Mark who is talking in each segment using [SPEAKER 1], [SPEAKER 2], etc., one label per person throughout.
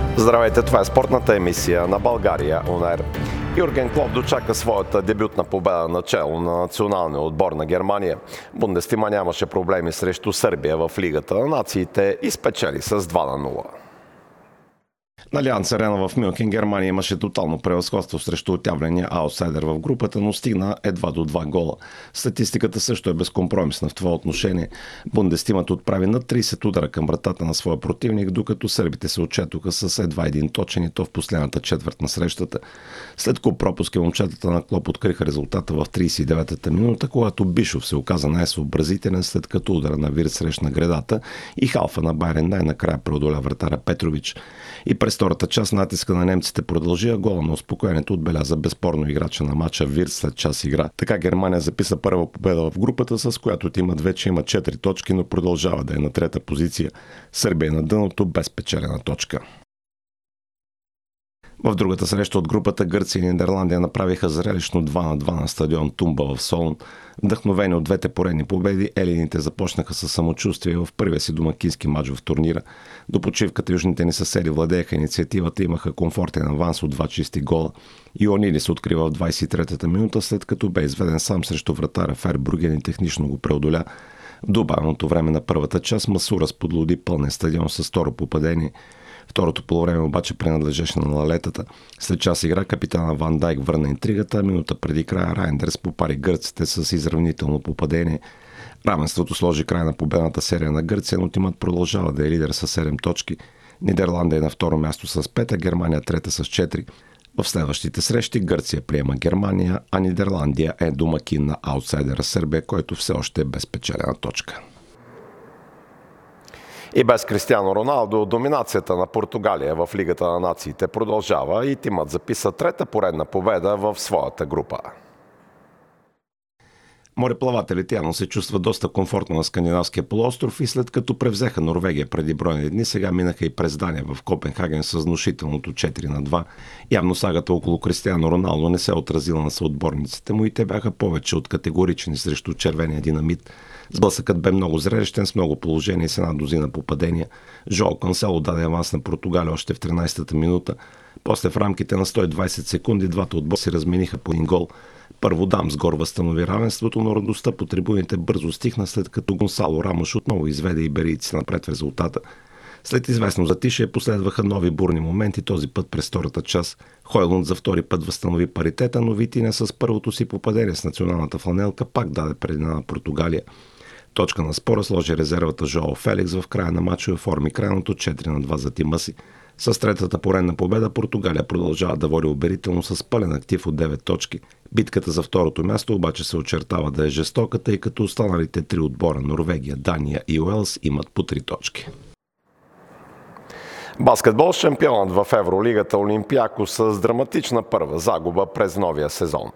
[SPEAKER 1] Здравейте, това е спортната емисия на България On Air. Юрген Клоп дочака своята дебютна победа начело на националния отбор на Германия. Бундестима нямаше проблеми срещу Сърбия в Лигата на нациите и спечели с 2-0. На Алианс Арена в Мюнхен Германия имаше тотално превъзходство срещу отявления аутсайдер в групата, но стигна едва до 2 гола. Статистиката също е безкомпромисна в това отношение. Бундестимът отправи над 30 удара към вратата на своя противник, докато сърбите се отчетоха с едва един точен и то в последната четвърт на срещата. След куп пропуски момчетата на Клоп откриха резултата в 39-та минута, когато Бишов се оказа най-съобразителен, след като удара на Вирт срещна гредата и халфа на Байрен най-накрая преодоля вратаря Петрович. И през втората част натиска на немците продължи, а гола на успокоението отбеляза безспорно играча на матча Вирт след час игра. Така Германия записа първа победа в групата, с която тимът вече има 4 точки, но продължава да е на трета позиция. Сърбия е на дъното без печелена точка. В другата среща от групата Гърция и Нидерландия направиха зрелищно 2-2 на стадион Тумба в Солун. Вдъхновени от двете поредни победи, елините започнаха със самочувствие в първия си домакински матч в турнира. До почивката южните ни съседи владееха инициативата и имаха комфортен аванс от 2 чисти гола. Йоанидис се открива в 23-та минута, след като бе изведен сам срещу вратаря Фербруген и технично го преодоля. В добавеното време на първата част Масура сподлоди пълнен стадион с второ попадение. Второто полувреме обаче принадлежеше на лалетата. След час игра капитана Ван Дайк върна интригата, а минута преди края Райндерс попари гърците с изравнително попадение. Равенството сложи край на победната серия на Гърция, но тимът продължава да е лидер с 7 точки. Нидерландия е на второ място с 5, а Германия трета с 4. В следващите срещи Гърция приема Германия, а Нидерландия е домакин на аутсайдера Сърбия, който все още е без печелена точка. И без Кристиано Роналдо доминацията на Португалия в Лигата на нациите продължава и тимът записа трета поредна победа в своята група. Мореплавателите явно се чувстват доста комфортно на скандинавския полуостров и след като превзеха Норвегия преди бройни дни, сега минаха и през Дания в Копенхаген с внушителното 4-2. Явно сагата около Кристиано Роналдо не се е отразила на съотборниците му и те бяха повече от категорични срещу червения динамит. Сблъсъкът бе много зрелищен, с много положения и с една дозина попадения. Жоал Кансело даде аванс на Португалия още в 13-та минута. После в рамките на 120 секунди двата отбора се размениха по един гол. Първо Дамсгор възстанови равенството, но радостта по трибуните бързо стихна, след като Гонсало Рамош отново изведе иберийци напред в резултата. След известно затишие последваха нови бурни моменти, този път през втората част. Хойлунд за втори път възстанови паритета, но Витиня с първото си попадение с националната фланелка пак даде предина на Португалия. Точка на спора сложи резервата Жоао Феликс в края на мача и оформи крайното 4-2 за тима си. С третата поредна победа Португалия продължава да води убедително с пълен актив от 9 точки. Битката за второто място обаче се очертава да е жестока, тъй като останалите три отбора Норвегия, Дания и Уелс имат по 3 точки. Баскетбол шампионът в Евролигата Олимпиакос с драматична първа загуба през новия сезон.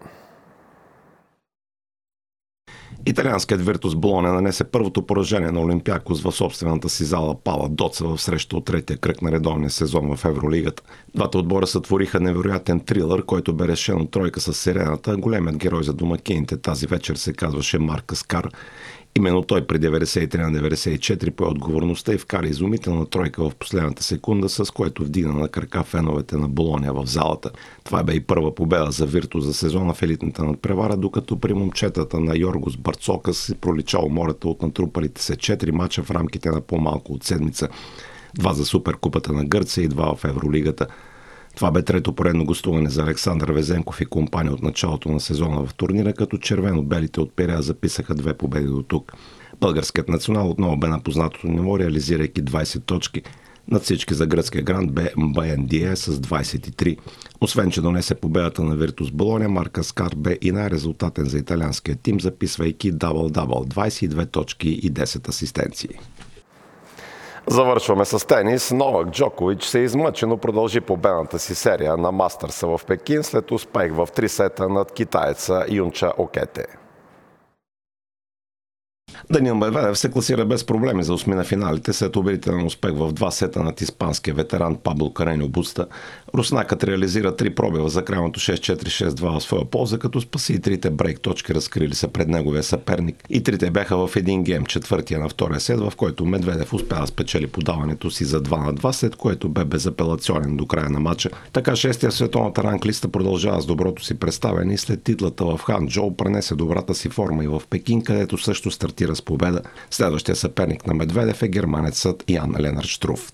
[SPEAKER 1] Италианският Виртус Болоня нанесе първото поражение на Олимпиакос в собствената си зала Пала Доца в среща от третия кръг на редовния сезон в Евролигата. Двата отбора сътвориха невероятен трилър, който бе решен от тройка с сирената. Големият герой за домакините тази вечер се казваше Маркъс Кар. Именно той при 93 на 94 пое отговорността и вкара изумителна тройка в последната секунда, с което вдигна на крака феновете на Болоня в залата. Това бе и първа победа за Виртус за сезона в елитната надпревара, докато при момчетата на Йоргос Барцокас се пролича умората от натрупалите се 4 мача в рамките на по-малко от седмица. 2 за Суперкупата на Гърция и 2 в Евролигата. Това бе трето поредно гостуване за Александър Везенков и компания от началото на сезона в турнира, като червено-белите от Пирея записаха 2 победи до тук. Българският национал отново бе на познатото ниво, реализирайки 20 точки. Над всички за гръцкия грант бе Мбаяндие с 23. Освен, че донесе победата на Виртус Болоня, Маркъс Кар бе и най-резултатен за италианския тим, записвайки дабъл-дабъл, 22 точки и 10 асистенции. Завършваме с тенис. Новак Джокович се измъчи, но продължи победната си серия на Мастърса в Пекин след успех в 3 сета над китаеца Юнча Окете. Даниил Медведев се класира без проблеми за осми на финалите след убедителен успех в 2 сета над испанския ветеран Пабло Кареньо Буста. Руснакът реализира 3 пробива за крайното 6-4-6-2 в своя полза, като спаси и 3 брейк точки, разкрили се пред неговия съперник. И 3 бяха в един гейм, четвъртия на втория сет, в който Медведев успя да спечели подаването си за 2-2, след което бе безапелационен до края на матча. Така 6-я в световната ранглиста продължава с доброто си представяне и след титлата в Ханчжоу пренесе добрата си форма и в Пекин, където също стартира с победа. Следващия съперник на Медведев е германецът Ян Ленард Штруф.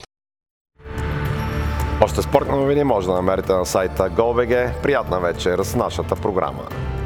[SPEAKER 2] Още спортни новини може да намерите на сайта GOL.BG. Приятна вечер с нашата програма.